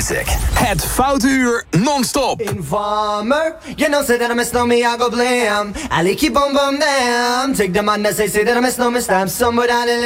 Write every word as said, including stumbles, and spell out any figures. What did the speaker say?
Music. Het Foute Uur non-stop. Informer, you know say that I'm a snow me, I go blam. I like you boom boom damn. Take the man that say say that I'm a snow me, stamp somebody down